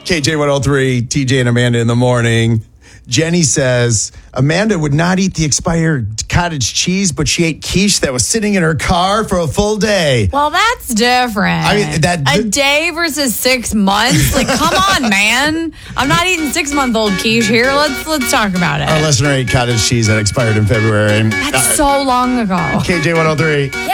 KJ 103, TJ and Amanda in the morning. Jenny says Amanda would not eat the expired cottage cheese, but she ate quiche that was sitting in her car for a full day. Well, that's different. I mean, a day versus 6 months. Like, come on, man. I'm not eating 6-month-old quiche here. Let's talk about it. Our listener ate cottage cheese that expired in February. That's so long ago. KJ 103. Yeah.